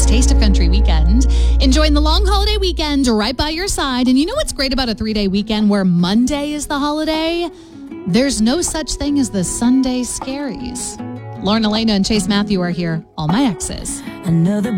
Taste of Country weekend. Enjoying the long holiday weekend right by your side. And you know what's great about a 3-day weekend where Monday is the holiday? There's no such thing as the Sunday scaries. Lauren Elena and Chase Matthew are here. All my exes. Another